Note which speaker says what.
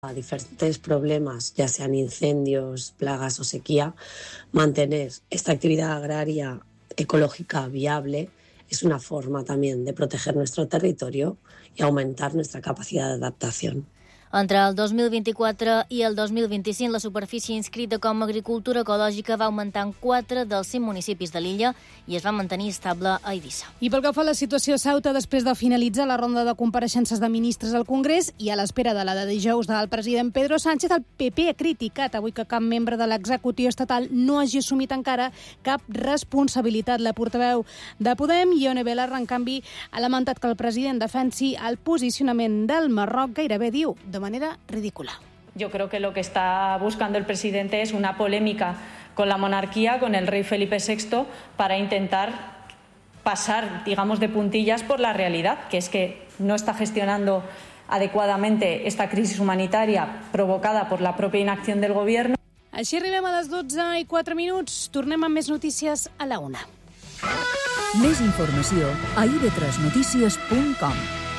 Speaker 1: a diferentes problemas, ya sean incendios, plagas o sequía, mantener esta actividad agraria ecológica viable es una forma también de proteger nuestro territorio y aumentar nuestra capacidad de adaptación.
Speaker 2: Entre el 2024 i el 2025, la superfície inscrita com a agricultura ecològica va augmentar en 4 dels 5 municipis de l'illa i es va mantenir estable a Eivissa.
Speaker 3: I pel que fa a la situació a Ceuta, després de finalitzar la ronda de compareixences de ministres al Congrés i a l'espera de la de dijous del president Pedro Sánchez, el PP ha criticat avui que cap membre de l'executiu estatal no hagi assumit encara cap responsabilitat. La portaveu de Podem, Ione Belarra, en canvi, ha lamentat que el president defensi el posicionament del Marroc, gairebé diu, de manera ridícula.
Speaker 4: Yo creo que lo que está buscando el presidente es una polémica con la monarquía, con el rey Felipe VI, para intentar pasar, digamos, de puntillas por la realidad, que es que no está gestionando adecuadamente esta crisis humanitaria provocada por la propia inacción del gobierno.
Speaker 3: Així arribem a les 12:04. Tornem amb més notícies a la 1.
Speaker 5: Més informació a ib3notícies.com.